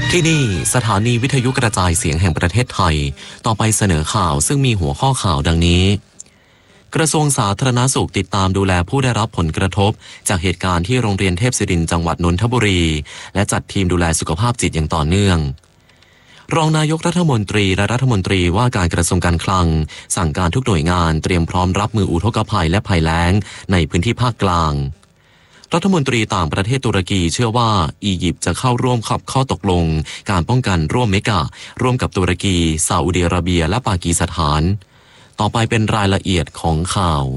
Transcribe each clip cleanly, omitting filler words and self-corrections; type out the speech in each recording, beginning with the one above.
ที่นี่สถานีวิทยุกระจายเสียงแห่งประเทศไทยต่อไปเสนอข่าวซึ่งมีหัวข้อข่าวดังนี้กระทรวงสาธารณสุขติดตามดูแลผู้ได้รับผลกระทบจากเหตุการณ์ที่โรงเรียนเทพศิรินทร์จังหวัดนนทบุรีและจัดทีมดูแลสุขภาพจิตอย่างต่อเนื่องรองนายกรัฐมนตรีและรัฐมนตรีว่าการกระทรวงการคลังสั่งการทุกหน่วยงานเตรียมพร้อมรับมืออุทกภัยและภัยแล้งในพื้นที่ภาคกลางรัฐมนตรีต่างประเทศตุรกีเชื่อว่าอียิปต์จะเข้าร่วมข้อตกลงการป้องกันร่วมเมกะร่วมกับตุรกีซาอุดิอาระเบียและปากีสถานต่อไปเป็นรายละเอียดของข่าว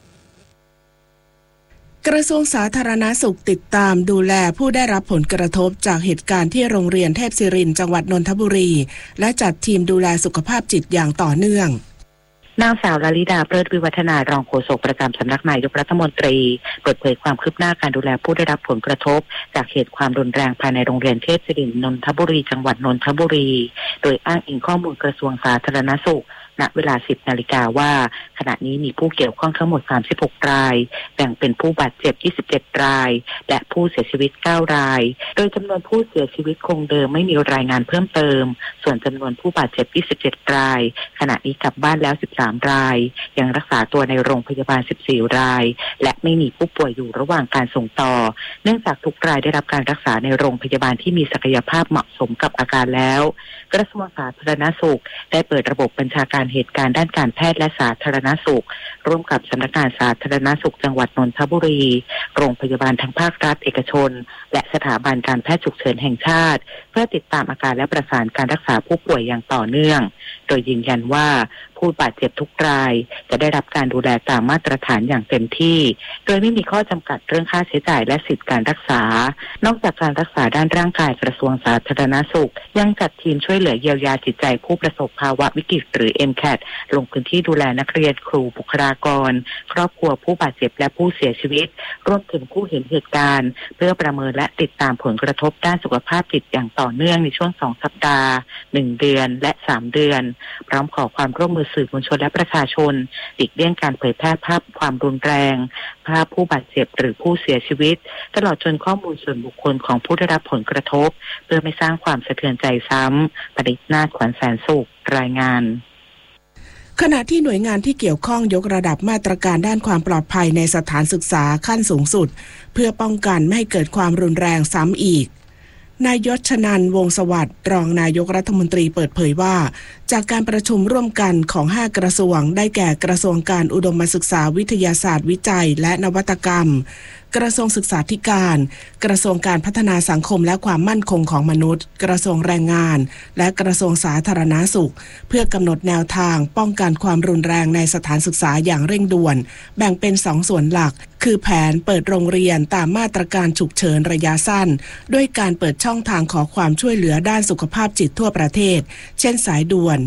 กระทรวงสาธารณสุขติดตามดูแลผู้ได้รับผลกระทบจากเหตุการณ์ที่โรงเรียนเทพศิรินทร์จังหวัดนนทบุรีและจัดทีมดูแลสุขภาพจิตอย่างต่อเนื่องนางสาวลลิดาเลิศวิวัฒนารองโฆษกประจำสำนักนายกรัฐมนตรีเปิดเผยความคืบหน้าการดูแลผู้ได้รับผลกระทบจากเหตุความรุนแรงภายในโรงเรียนเทพศิรินทร์นนทบุรีจังหวัดนนทบุรีโดยอ้างอิงข้อมูลกระทรวงสาธารณสุขณเวลา 10 นาฬิกาว่าขณะนี้มีผู้เกี่ยวข้องทั้งหมด36รายแบ่งเป็นผู้บาดเจ็บ27รายและผู้เสียชีวิต9รายโดยจำนวนผู้เสียชีวิตคงเดิมไม่มีรายงานเพิ่มเติมส่วนจำนวนผู้บาดเจ็บ27รายขณะนี้กลับบ้านแล้ว13รายยังรักษาตัวในโรงพยาบาล14รายและไม่มีผู้ป่วยอยู่ระหว่างการส่งต่อเนื่องจากทุกรายได้รับการรักษาในโรงพยาบาลที่มีศักยภาพเหมาะสมกับอาการแล้วกระทรวงสาธารณสุขได้เปิดระบบบัญชาการเหตุการณ์ด้านการแพทย์และสาธารณสุขร่วมกับสำนักงานสาธารณสุขจังหวัดนนทบุรีโรงพยาบาลทั้งภาครัฐเอกชนและสถาบันการแพทย์ฉุกเฉินแห่งชาติเพื่อติดตามอาการและประสานการรักษาผู้ป่วยอย่างต่อเนื่องโดยยืนยันว่าผู้บาดเจ็บทุกรายจะได้รับการดูแลตามมาตรฐานอย่างเต็มที่โดยไม่มีข้อจำกัดเรื่องค่าใช้จ่ายและสิทธิการรักษานอกจากการรักษาด้านร่างกายกระทรวงสาธารณสุขยังจัดทีมช่วยเหลือเยียวยาจิตใจผู้ประสบภาวะวิกฤตหรือ MCAT ลงพื้นที่ดูแลนักเรียนครูบุคลากรครอบครัวผู้บาดเจ็บและผู้เสียชีวิตรวมถึงผู้เห็นเหตุการณ์เพื่อประเมินและติดตามผลกระทบด้านสุขภาพจิตอย่างต่อเนื่องในช่วง2สัปดาห์1เดือนและ3เดือนพร้อมขอความร่วมมือสื่อมวลชนและประชาชนหลีกเลี่ยงการเผยแพร่ภาพความรุนแรงภาพผู้บาดเจ็บหรือผู้เสียชีวิตตลอดจนข้อมูลส่วนบุคคลของผู้ได้รับผลกระทบเพื่อไม่สร้างความสะเทือนใจซ้ำปณิธนาถ ขวัญแสนสุขรายงานขณะที่หน่วยงานที่เกี่ยวข้องยกระดับมาตรการด้านความปลอดภัยในสถานศึกษาขั้นสูงสุดเพื่อป้องกันไม่ให้เกิดความรุนแรงซ้ำอีกนายยศชนันท์วงศ์สวัสดิ์รองนายกรัฐมนตรีเปิดเผยว่าจากการประชุมร่วมกันของ5กระทรวงได้แก่กระทรวงการอุดมศึกษาวิทยาศาสตร์วิจัยและนวัตกรรมกระทรวงศึกษาธิการกระทรวงการพัฒนาสังคมและความมั่นคงของมนุษย์กระทรวงแรงงานและกระทรวงสาธารณสุขเพื่อกำหนดแนวทางป้องกันความรุนแรงในสถานศึกษาอย่างเร่งด่วนแบ่งเป็น2ส่วนหลักคือแผนเปิดโรงเรียนตามมาตรการฉุกเฉินระยะสั้นด้วยการเปิดช่องทางขอความช่วยเหลือด้านสุขภาพจิตทั่วประเทศเช่นสายด่วน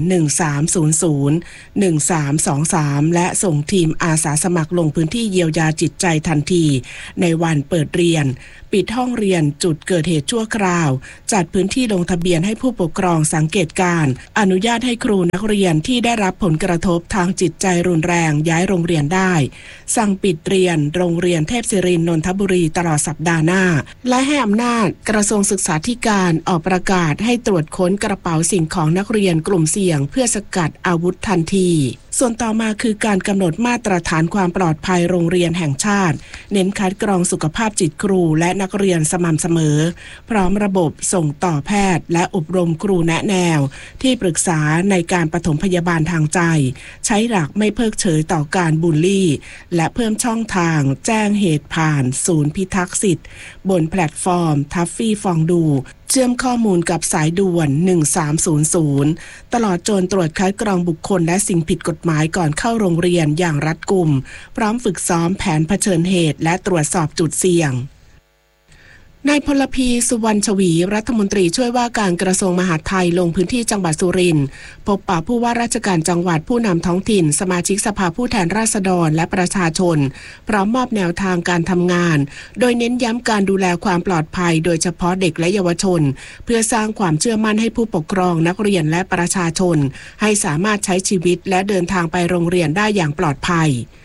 1300 1323และส่งทีมอาสาสมัครลงพื้นที่เยียวยาจิตใจทันทีในวันเปิดเรียนปิดห้องเรียนจุดเกิดเหตุชั่วคราวจัดพื้นที่ลงทะเบียนให้ผู้ปกครองสังเกตการณ์อนุญาตให้ครูนักเรียนที่ได้รับผลกระทบทางจิตใจรุนแรงย้ายโรงเรียนได้สั่งปิดเรียนโรงเรียนเทพศิรินทร์นนทบุรีตลอดสัปดาห์หน้าและให้อำนาจกระทรวงศึกษาธิการออกประกาศให้ตรวจค้นกระเป๋าสิ่งของนักเรียนกลุ่มเสี่ยงเพื่อสกัดอาวุธทันทีส่วนต่อมาคือการกำหนดมาตรฐานความปลอดภัยโรงเรียนแห่งชาติเน้นคัดกรองสุขภาพจิตครูและนักเรียนสม่ำเสมอพร้อมระบบส่งต่อแพทย์และอบรมครูแนะแนวที่ปรึกษาในการปฐมพยาบาลทางใจใช้หลักไม่เพิกเฉยต่อการบูลลี่และเพิ่มช่องทางแจ้งเหตุผ่านศูนย์พิทักษ์สิทธิ์บนแพลตฟอร์มทัฟฟี่ฟองดูเชื่อมข้อมูลกับสายด่วน1300ตลอดจนตรวจคัดกรองบุคคลและสิ่งผิดกฎหมายก่อนเข้าโรงเรียนอย่างรัดกุมพร้อมฝึกซ้อมแผนเผชิญเหตุและตรวจสอบจุดเสี่ยงนายพลพีสุวรรณชวีรัฐมนตรีช่วยว่าการกระทรวงมหาดไทยลงพื้นที่จังหวัดสุรินทร์พบปะผู้ว่าราชการจังหวัดผู้นำท้องถิ่นสมาชิกสภาผู้แทนราษฎรและประชาชนพร้อมมอบแนวทางการทำงานโดยเน้นย้ำการดูแลความปลอดภัยโดยเฉพาะเด็กและเยาวชนเพื่อสร้างความเชื่อมั่นให้ผู้ปกครองนักเรียนและประชาชนให้สามารถใช้ชีวิตและเดินทางไปโรงเรียนได้อย่างปลอดภัย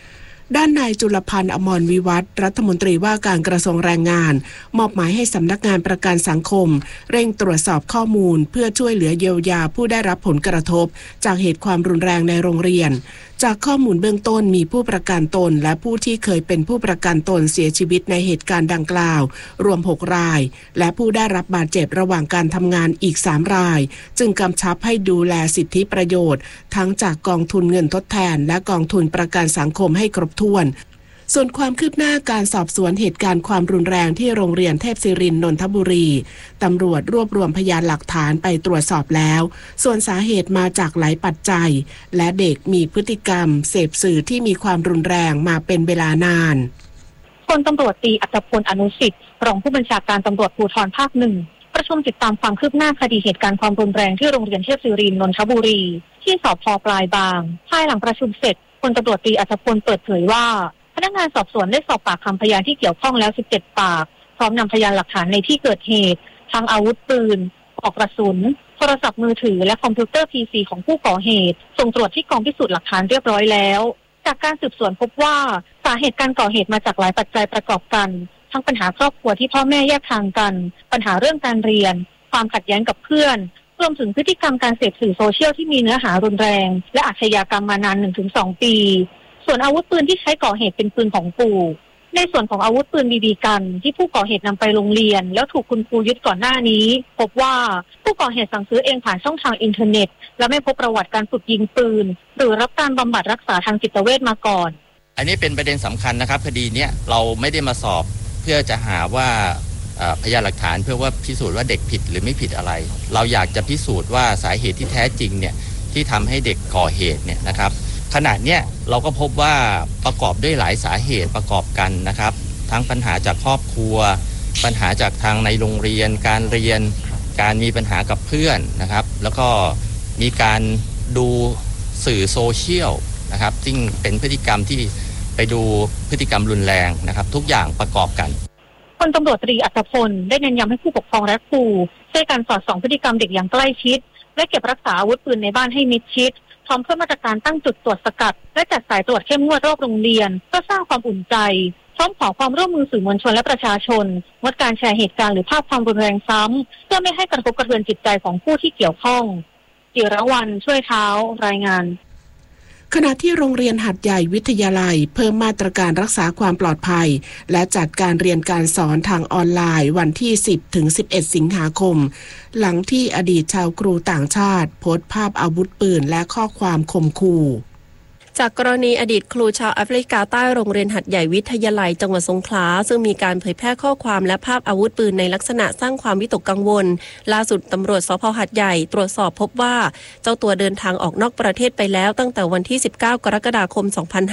ด้านนายจุลพันธ์อมรวิวัฒน์รัฐมนตรีว่าการกระทรวงแรงงานมอบหมายให้สำนักงานประกันสังคมเร่งตรวจสอบข้อมูลเพื่อช่วยเหลือเยียวยาผู้ได้รับผลกระทบจากเหตุความรุนแรงในโรงเรียนจากข้อมูลเบื้องต้นมีผู้ประกันตนและผู้ที่เคยเป็นผู้ประกันตนเสียชีวิตในเหตุการณ์ดังกล่าวรวม6รายและผู้ได้รับบาดเจ็บระหว่างการทำงานอีก3รายจึงกำชับให้ดูแลสิทธิประโยชน์ทั้งจากกองทุนเงินทดแทนและกองทุนประกันสังคมให้ครบถ้วนส่วนความคืบหน้าการสอบสวนเหตุการณ์ความรุนแรงที่โรงเรียนเทพศิรินทร์นนทบุรีตำรวจรวบรวมพยานหลักฐานไปตรวจสอบแล้วส่วนสาเหตุมาจากหลายปัจจัยและเด็กมีพฤติกรรมเสพสื่อที่มีความรุนแรงมาเป็นเวลานานพลตำรวจตรีอัตพลอนุสิทธิ์รองผู้บัญชาการตำรวจภูธรภาค 1ประชุมติดตามความคืบหน้าคดีเหตุการณ์ความรุนแรงที่โรงเรียนเทพศิรินทร์นนทบุรีที่สภ.ปลายบางภายหลังประชุมเสร็จพลตำรวจตรีอัตพลเปิดเผยว่าพนักงานสอบสวนได้สอบปากคำพยานที่เกี่ยวข้องแล้ว17ปากพร้อมนำพยานหลักฐานในที่เกิดเหตุทั้งอาวุธปืนปลอกกระสุนโทรศัพท์มือถือและคอมพิวเตอร์ PC ของผู้ก่อเหตุส่งตรวจที่กองพิสูจน์หลักฐานเรียบร้อยแล้วจากการสืบสวนพบว่าสาเหตุการก่อเหตุมาจากหลายปัจจัยประกอบกันทั้งปัญหาครอบครัวที่พ่อแม่แยกทางกันปัญหาเรื่องการเรียนความขัดแย้งกับเพื่อนรวมถึงพฤติกรรมการเสพสื่อโซเชียลที่มีเนื้อหารุนแรงและอาชญากรรมมานาน 1-2 ปีส่วนอาวุธปืนที่ใช้ก่อเหตุเป็นปืนของปู่ในส่วนของอาวุธปืนบีบีกันที่ผู้ก่อเหตุนำไปโรงเรียนแล้วถูกคุณครูยึดก่อนหน้านี้พบว่าผู้ก่อเหตุสั่งซื้อเองผ่านช่องทางอินเทอร์เน็ตและไม่พบประวัติการฝึกยิงปืนหรือรับการบำบัดรักษาทางจิตเวชมาก่อนอันนี้เป็นประเด็นสำคัญนะครับคดีนี้เราไม่ได้มาสอบเพื่อจะหาว่าพยานหลักฐานเพื่อว่าพิสูจน์ว่าเด็กผิดหรือไม่ผิดอะไรเราอยากจะพิสูจน์ว่าสาเหตุที่แท้จริงเนี่ยที่ทำให้เด็กก่อเหตุเนี่ยนะครับขณะเนี้ยเราก็พบว่าประกอบด้วยหลายสาเหตุประกอบกันนะครับทั้งปัญหาจากครอบครัวปัญหาจากทางในโรงเรียนการเรียนการมีปัญหากับเพื่อนนะครับแล้วก็มีการดูสื่อโซเชียลนะครับซึ่งเป็นพฤติกรรมที่ไปดูพฤติกรรมรุนแรงนะครับทุกอย่างประกอบกันพลตำรวจตรีอัตพลได้เน้นย้ำให้ผู้ปกครองและครูช่วยกันสอดส่องพฤติกรรมเด็กอย่างใกล้ชิดและเก็บรักษาอาวุธปืนในบ้านให้มิดชิดพร้อมเพิ่มมาตรการตั้งจุดตรวจสกัดและจัดสายตรวจเข้มงวดรอบโรงเรียนเพื่อสร้างความอุ่นใจพร้อมขอความร่วมมือสื่อมวลชนและประชาชนงดการแชร์เหตุการณ์หรือภาพความรุนแรงซ้ำเพื่อไม่ให้กระทบกระเทือนจิตใจของผู้ที่เกี่ยวข้องจิรวรรณช่วยเท้ารายงานขณะที่โรงเรียนหัดใหญ่วิทยาลัยเพิ่มมาตรการรักษาความปลอดภัยและจัดการเรียนการสอนทางออนไลน์วันที่ 10-11 สิงหาคมหลังที่อดีตชาวครูต่างชาติโพสต์ภาพอาวุธปืนและข้อความข่มขู่จากกรณีอดีตครูชาวแอฟริกาใต้โรงเรียนหัดใหญ่วิทยาลัยจังหวัดสงขลาซึ่งมีการเผยแพร่ข้อความและภาพอาวุธปืนในลักษณะสร้างความวิตกกังวลล่าสุดตำรวจสภ.หัดใหญ่ตรวจสอบพบว่าเจ้าตัวเดินทางออกนอกประเทศไปแล้วตั้งแต่วันที่ 19 กรกฎาคม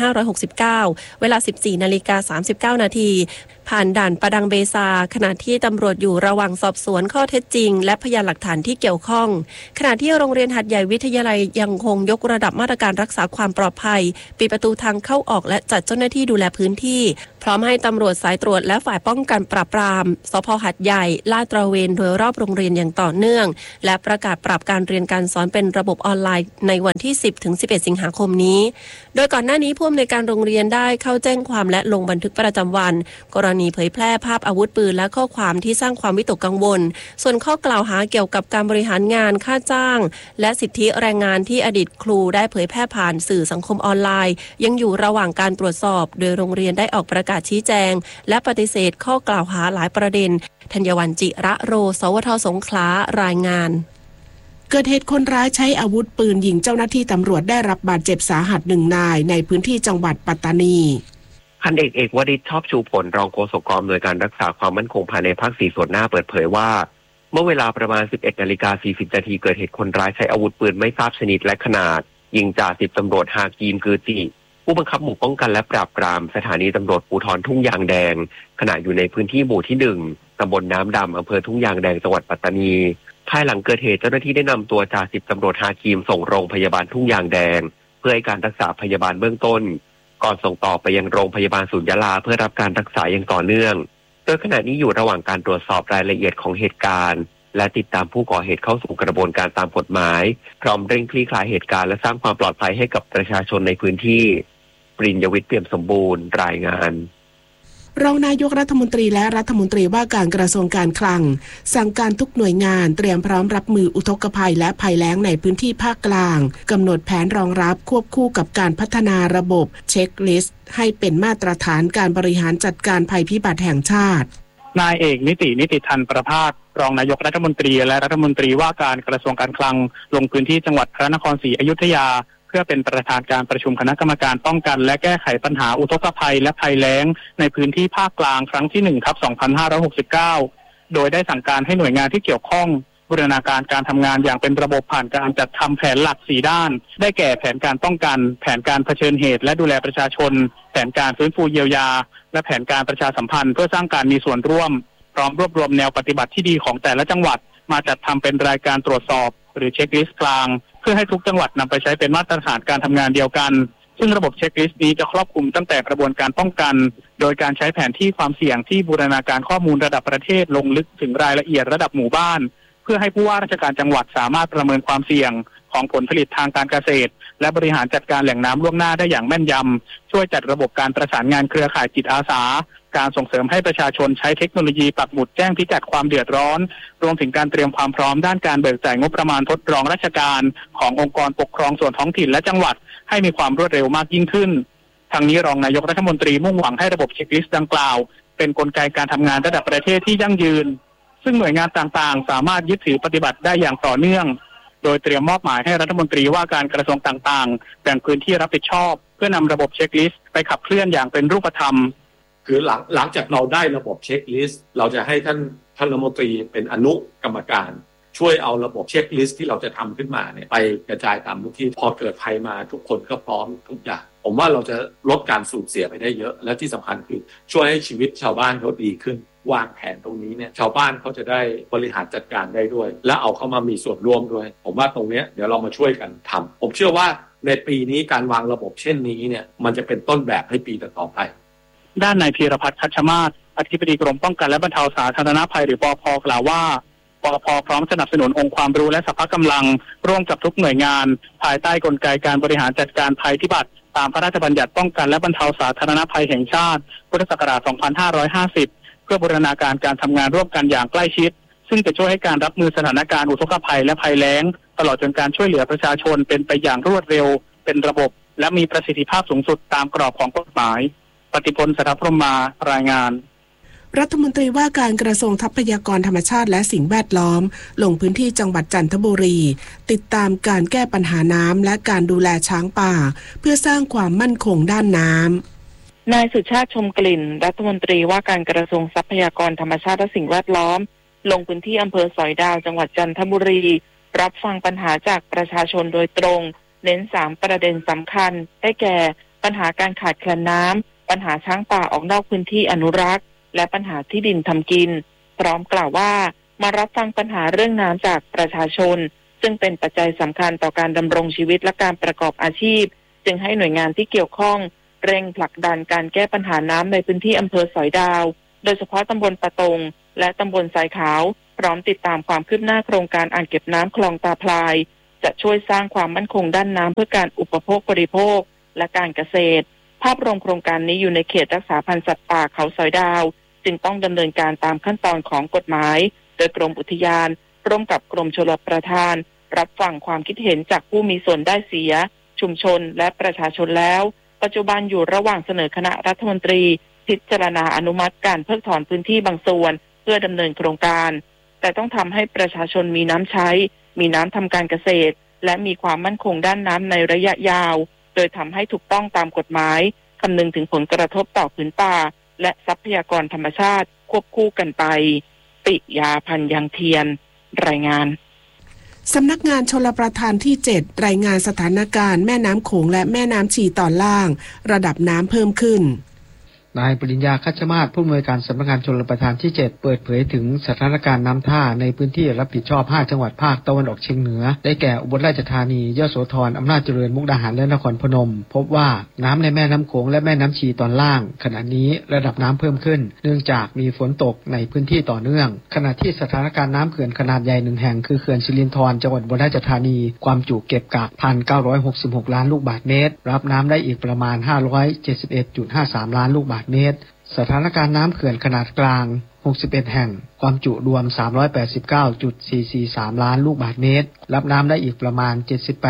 2569 เวลา 14:39 นาทีผ่านด่านประดังเบซาขณะที่ตำรวจอยู่ระหว่างสอบสวนข้อเท็จจริงและพยานหลักฐานที่เกี่ยวข้องขณะที่โรงเรียนหัดใหญ่วิทยาลัยยังคงยกระดับมาตรการรักษาความปลอดภัยปิดประตูทางเข้าออกและจัดเจ้าหน้าที่ดูแลพื้นที่พร้อมให้ตำรวจสายตรวจและฝ่ายป้องกันปราบปรามสภ.หัดใหญ่ลาดตระเวนโดยรอบโรงเรียนอย่างต่อเนื่องและประกาศปรับการเรียนการสอนเป็นระบบออนไลน์ในวันที่ 10-11 สิงหาคมนี้โดยก่อนหน้านี้ผู้อำนวยการโรงเรียนได้เข้าแจ้งความและลงบันทึกประจำวันกรณีเผยแพร่ภาพอาวุธปืนและข้อความที่สร้างความวิตกกังวลส่วนข้อกล่าวหาเกี่ยวกับการบริหารงานค่าจ้างและสิทธิแรงงานที่อดีตครูได้เผยแพร่ผ่านสื่อสังคมออนไลน์ยังอยู่ระหว่างการตรวจสอบโดยโรงเรียนได้ออกประกาศชี้แจงและปฏิเสธข้อกล่าวหาหลายประเด็นธัญวรรณจิระโรสวท.สงขลารายงานเกิดเหตุคนร้ายใช้อาวุธปืนยิงเจ้าหน้าที่ตำรวจได้รับบาดเจ็บสาหัส1 นายในพื้นที่จังหวัดปัตตานีพันเอกวริศ ชอบชูผลรองโฆษกกองอำนวยการรักษาความมั่นคงภายในภาค 4 ส่วนหน้าเปิดเผยว่าเมื่อเวลาประมาณ 11:40 นาทีเกิดเหตุคนร้ายใช้อาวุธปืนไม่ทราบชนิดและขนาดยิงจ่า10ตำรวจฮากีมกือจิผู้บังคับหมู่ป้องกันและปราบปรามสถานีตำรวจภูธรทุ่งยางแดงขณะอยู่ในพื้นที่หมู่ที่1ตำบลน้ำดำอำเภอทุ่งยางแดงจังหวัดปัตตานีภายหลังเกิดเหตุเจ้าหน้าที่ได้นำตัวจ่า10ตำรวจฮากีมส่งโรงพยาบาลทุ่งยางแดงเพื่อให้การรักษาพยาบาลเบื้องต้นก่อนส่งต่อไปยังโรงพยาบาลศูนย์ยะลาเพื่อรับการรักษาอย่างต่อเนื่องโดยขณะนี้อยู่ระหว่างการตรวจสอบรายละเอียดของเหตุการณ์และติดตามผู้ก่อเหตุเข้าสู่กระบวนการตามกฎหมายพร้อมเร่งคลี่คลายเหตุการณ์และสร้างความปลอดภัยให้กับประชาชนในพื้นที่ปริญญวิทย์เปี่ยมสมบูรณ์รายงานรองนายกรัฐมนตรีและรัฐมนตรีว่าการกระทรวงการคลังสั่งการทุกหน่วยงานเตรียมพร้อมรับมืออุทกภัยและภัยแล้งในพื้นที่ภาคกลางกำหนดแผนรองรับควบคู่กับการพัฒนาระบบเช็คลิสต์ให้เป็นมาตรฐานการบริหารจัดการภัยพิบัติแห่งชาตินายเอกนิติธันประภาสรองนายกรัฐมนตรีและรัฐมนตรีว่าการกระทรวงการคลังลงพื้นที่จังหวัดพระนครศรีอยุธยาเพื่อเป็นประธานการประชุมคณะกรรมการป้องกันและแก้ไขปัญหาอุทกภัยและภัยแล้งในพื้นที่ภาคกลางครั้งที่ 1/2569 โดยได้สั่งการให้หน่วยงานที่เกี่ยวข้องบูรณาการการทำงานอย่างเป็นระบบผ่านการจัดทำแผนหลัก4ด้านได้แก่แผนการป้องกันแผนการเผชิญเหตุและดูแลประชาชนแผนการฟื้นฟูเยียวยาและแผนการประชาสัมพันธ์เพื่อสร้างการมีส่วนร่วมพร้อมรวบรวมแนวปฏิบัติที่ดีของแต่ละจังหวัดมาจัดทำเป็นรายการตรวจสอบหรือเช็คลิสต์กลางเพื่อให้ทุกจังหวัดนำไปใช้เป็นมาตรฐานการทำงานเดียวกันซึ่งระบบเช็คลิสต์นี้จะครอบคลุมตั้งแต่กระบวนการป้องกันโดยการใช้แผนที่ความเสี่ยงที่บูรณาการข้อมูลระดับประเทศลงลึกถึงรายละเอียดระดับหมู่บ้านเพื่อให้ผู้ว่าราชการจังหวัดสามารถประเมินความเสี่ยงของผลผลิตทางการเกษตรและบริหารจัดการแหล่งน้ำล่วงหน้าได้อย่างแม่นยำช่วยจัดระบบการประสานงานเครือข่ายจิตอาสาการส่งเสริมให้ประชาชนใช้เทคโนโลยีปักหมุดแจ้งพิกัดความเดือดร้อนรวมถึงการเตรียมความพร้อมด้านการเบิกจ่ายงบประมาณทดลองราชการขององค์กรปกครองส่วนท้องถิ่นและจังหวัดให้มีความรวดเร็วมากยิ่งขึ้นทางนี้รองนายกรัฐมนตรีมุ่งหวังให้ระบบเช็คลิสต์ดังกล่าวเป็นกลไกการทำงานระดับประเทศที่ยั่งยืนซึ่งหน่วยงานต่างๆสามารถยึดถือปฏิบัติได้อย่างต่อเนื่องโดยเตรียมมอบหมายให้รัฐมนตรีว่าการกระทรวงต่างๆแบ่งพื้นที่รับผิดชอบเพื่อนำระบบเช็คลิสต์ไปขับเคลื่อนอย่างเป็นรูปธรรมคือหลังจากเราได้ระบบเช็คลิสต์เราจะให้ท่านรัฐมนตรีเป็นอนุกรรมการช่วยเอาระบบเช็คลิสต์ที่เราจะทำขึ้นมาเนี่ยไปกระจายตามพื้นที่พอเกิดภัยมาทุกคนก็พร้อมทุกอย่างผมว่าเราจะลดการสูญเสียไปได้เยอะและที่สำคัญคือช่วยให้ชีวิตชาวบ้านเขาดีขึ้นวางแผนตรงนี้เนี่ยชาวบ้านเขาจะได้บริหารจัดการได้ด้วยและเอาเข้ามามีส่วนร่วมด้วยผมว่าตรงนี้เดี๋ยวเรามาช่วยกันทำผมเชื่อว่าในปีนี้การวางระบบเช่นนี้เนี่ยมันจะเป็นต้นแบบให้ปีต่อไปด้านนายพีรพัฒน์ คัชมาศอธิบดีกรมป้องกันและบรรเทาสาธารณภัยหรือปภ.กล่าวว่าปภ.พร้อมสนับสนุนองค์ความรู้และสภากำลังร่วมกับทุกหน่วยงานภายใต้กลไกการบริหารจัดการภัยพิบัติตามพระราชบัญญัติป้องกันและบรรเทาสาธารณภัยแห่งชาติพุทธศักราช 2550 เพื่อบูรณาการการทำงานร่วมกันอย่างใกล้ชิดซึ่งจะช่วยให้การรับมือสถานการณ์อุทกภัยและภัยแล้งตลอดจนการช่วยเหลือประชาชนเป็นไปอย่างรวดเร็วเป็นระบบและมีประสิทธิภาพสูงสุดตามกรอบของกฎหมายปฏิพล สถาพรหมารายงานรัฐมนตรีว่าการกระทรวงทรัพยากรธรรมชาติและสิ่งแวดล้อมลงพื้นที่จังหวัดจันทบุรีติดตามการแก้ปัญหาน้ำและการดูแลช้างป่าเพื่อสร้างความมั่นคงด้านน้ำนายสุชาติชมกลิ่นรัฐมนตรีว่าการกระทรวงทรัพยากรธรรมชาติและสิ่งแวดล้อมลงพื้นที่อำเภอสอยดาวจังหวัดจันทบุรีรับฟังปัญหาจากประชาชนโดยตรงเน้น3ประเด็นสำคัญได้แก่ปัญหาการขาดแคลนน้ำปัญหาช้างป่าออกนอกพื้นที่อนุรักษ์และปัญหาที่ดินทำกินพร้อมกล่าวว่ามารับฟังปัญหาเรื่องน้ำจากประชาชนซึ่งเป็นปัจจัยสำคัญต่อการดำรงชีวิตและการประกอบอาชีพจึงให้หน่วยงานที่เกี่ยวข้องเร่งผลักดันการแก้ปัญหาน้ำในพื้นที่อำเภอสอยดาวโดยเฉพาะตำบลปะตงและตำบลทรายขาวพร้อมติดตามความคืบหน้าโครงการอ่างเก็บน้ำคลองตาพลายจะช่วยสร้างความมั่นคงด้านน้ำเพื่อการอุปโภคบริโภคและการเกษตรภาพรวมโครงการนี้อยู่ในเขตรักษาพันธุ์สัตว์ป่าเขาสอยดาวจึงต้องดำเนินการตามขั้นตอนของกฎหมายโดยกรมอุทยานร่วมกับกรมชลประทานรับฟังความคิดเห็นจากผู้มีส่วนได้เสียชุมชนและประชาชนแล้วปัจจุบันอยู่ระหว่างเสนอคณะรัฐมนตรีพิจารณาอนุมัติการเพิกถอนพื้นที่บางส่วนเพื่อดำเนินโครงการแต่ต้องทำให้ประชาชนมีน้ำใช้มีน้ำทำการเกษตรและมีความมั่นคงด้านน้ำในระยะยาวโดยทำให้ถูกต้องตามกฎหมายคำนึงถึงผลกระทบต่อพื้นป่าและทรัพยากรธรรมชาติควบคู่กันไปปิยาพันธ์ยังเทียนรายงานสำนักงานชลประทานที่ 7 รายงานสถานการณ์แม่น้ำโขงและแม่น้ำชีตอนล่างระดับน้ำเพิ่มขึ้นนายปริญญาคัชมาศผู้อำนวยการสำนักงานชลประทานที่ 7เปิดเผยถึงสถานการณ์น้ำท่าในพื้นที่รับผิดชอบ5จังหวัดภาคตะวันออกเฉียงเหนือได้แก่อุบลราชธานียโสธรอำนาจเจริญมุกดาหารและนครพนมพบว่าน้ำในแม่น้ำโขงและแม่น้ำชีตอนล่างขณะนี้ระดับน้ำเพิ่มขึ้นเนื่องจากมีฝนตกในพื้นที่ต่อเนื่องขณะที่สถานการณ์น้ำเขื่อนขนาดใหญ่1แห่งคือเขื่อนสิรินธรจังหวัดอุบลราชธานีความจุเก็บกัก 1,966 ล้านลูกบาศก์เมตรรับน้ำได้อีกประมาณ 571.53 ล้านลูกบาศก์เมตรสถานการณ์น้ำเขื่อนขนาดกลาง61แห่งความจุรวม 389.443 ล้านลูกบาศก์เมตรรับน้ำได้อีกประมาณ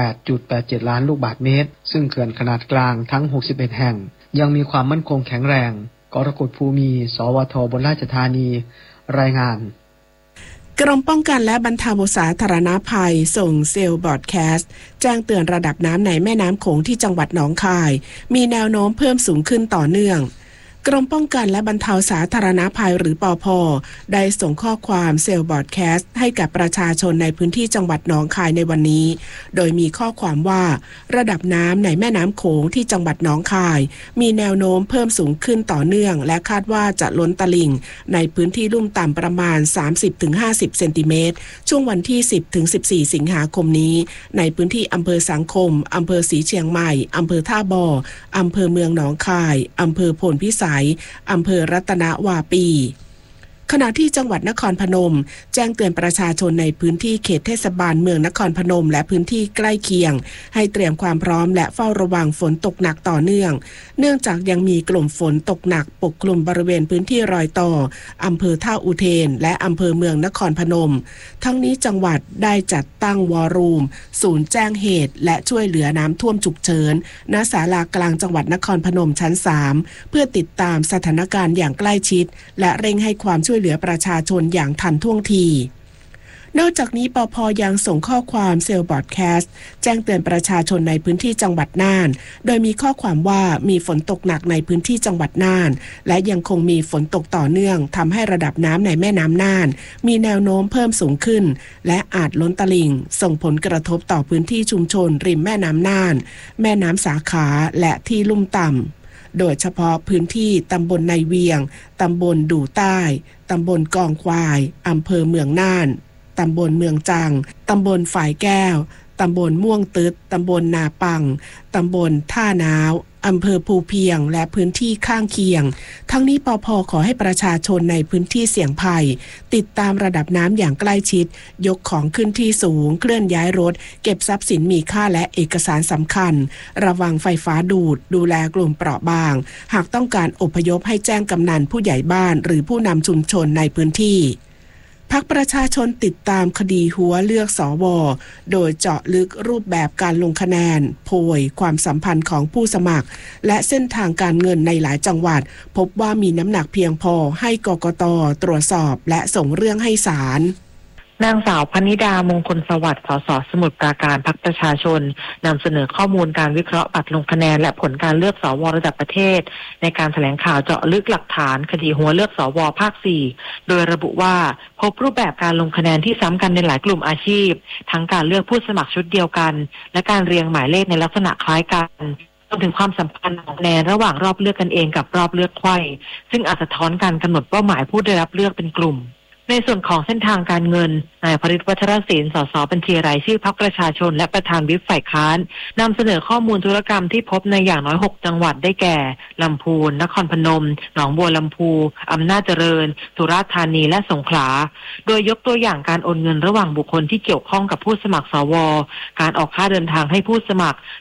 78.87 ล้านลูกบาศก์เมตรซึ่งเขื่อนขนาดกลางทั้ง61แห่งยังมีความมั่นคงแข็งแรงกรกฎภูมิ สวท.อุบลราชธานีรายงานกรมป้องกันและบรรเทาสาธารณภัยส่งเซลล์บอร์ดแคสต์แจ้งเตือนระดับน้ำในแม่น้ำโขงที่จังหวัดหนองคายมีแนวโน้มเพิ่มสูงขึ้นต่อเนื่องกรมป้องกันและบรรเทาสาธารณภัยหรือปภ.ได้ส่งข้อความเซลล์บอร์ดแคสต์ให้กับประชาชนในพื้นที่จังหวัดหนองคายในวันนี้โดยมีข้อความว่าระดับน้ำในแม่น้ำโขงที่จังหวัดหนองคายมีแนวโน้มเพิ่มสูงขึ้นต่อเนื่องและคาดว่าจะล้นตลิ่งในพื้นที่ลุ่มต่ำประมาณ 30-50 เซนติเมตรช่วงวันที่ 10-14 สิงหาคมนี้ในพื้นที่อำเภอสังคมอำเภอศรีเชียงใหม่อำเภอท่าบ่ออำเภอเมืองหนองคายอำเภอโพนพิสัยอำเภอรัตนวาปีขณะที่จังหวัดนครพนมแจ้งเตือนประชาชนในพื้นที่เขตเทศบาลเมืองนครพนมและพื้นที่ใกล้เคียงให้เตรียมความพร้อมและเฝ้าระวังฝนตกหนักต่อเนื่องเนื่องจากยังมีกลุ่มฝนตกหนักปกคลุมบริเวณพื้นที่รอยต่ออำเภอท่าอุเทนและอำเภอเมืองนครพนมทั้งนี้จังหวัดได้จัดตั้งวอร์รูมศูนย์แจ้งเหตุและช่วยเหลือน้ำท่วมฉุกเฉินณศาลากลางจังหวัดนครพนมชั้น3เพื่อติดตามสถานการณ์อย่างใกล้ชิดและเร่งให้ความช่วยเหลือประชาชนอย่างทันท่วงทีนอกจากนี้ปภ.ยังส่งข้อความเซลล์บอร์ดแคสต์แจ้งเตือนประชาชนในพื้นที่จังหวัดน่านโดยมีข้อความว่ามีฝนตกหนักในพื้นที่จังหวัดน่านและยังคงมีฝนตกต่อเนื่องทำให้ระดับน้ำในแม่น้ำน่านมีแนวโน้มเพิ่มสูงขึ้นและอาจล้นตลิ่งส่งผลกระทบต่อพื้นที่ชุมชนริมแม่น้ำน่านแม่น้ำสาขาและที่ลุ่มต่ำโดยเฉพาะพื้นที่ตำบลในเวียงตำบลดู่ใต้ตำบลกองควายอำเภอเมืองน่านตำบลเมืองจังตำบลฝ่ายแก้วตำบลม่วงตึดตำบลนาปังตำบลท่านาวอำเภอภูเพียงและพื้นที่ข้างเคียงทั้งนี้ปภ.ขอให้ประชาชนในพื้นที่เสี่ยงภัยติดตามระดับน้ำอย่างใกล้ชิดยกของขึ้นที่สูงเคลื่อนย้ายรถเก็บทรัพย์สินมีค่าและเอกสารสำคัญระวังไฟฟ้าดูดดูแลกลุ่มเปราะบางหากต้องการอพยพให้แจ้งกำนันผู้ใหญ่บ้านหรือผู้นำชุมชนในพื้นที่พรรคประชาชนติดตามคดีหัวเลือกสว.โดยเจาะลึกรูปแบบการลงคะแนนโพยความสัมพันธ์ของผู้สมัครและเส้นทางการเงินในหลายจังหวัดพบว่ามีน้ำหนักเพียงพอให้กกต.ตรวจสอบและส่งเรื่องให้ศาลนางสาวพนิดามงคลสวัสดิ์ สส.สมุทรปราการพรรคประชาชนนำเสนอข้อมูลการวิเคราะห์บัตรลงคะแนนและผลการเลือกสว.ระดับประเทศในการแถลงข่าวเจาะลึกหลักฐานคดีหัวเลือกสว.ภาค 4โดยระบุว่าพบรูปแบบการลงคะแนนที่ซ้ำกันในหลายกลุ่มอาชีพทั้งการเลือกผู้สมัครชุดเดียวกันและการเรียงหมายเลขในลักษณะคล้ายกันรวมถึงความสัมพันธ์ของคะแนนระหว่างรอบเลือกกันเองกับรอบเลือกไขว้ซึ่งอาจสะท้อนการกำหนดเป้าหมายผู้ได้รับเลือกเป็นกลุ่มในส่วนของเส้นทางการเงินนายพฤทธิ์วัชรศิลป์ สส.บัญชีรายชื่อพรรคประชาชนและประธานวิปฝ่ายค้านนำเสนอข้อมูลธุรกรรมที่พบในอย่างน้อย6จังหวัดได้แก่ลำพูนนครพนมหนองบัวลำพูอำนาจเจริญสุราษฎร์ธานีและสงขลาโดยยกตัวอย่างการโอนเงินระหว่างบุคคลที่เกี่ยวข้องกับผู้สมัครสว.การออกค่าเดินทางให้ผู้สมัคร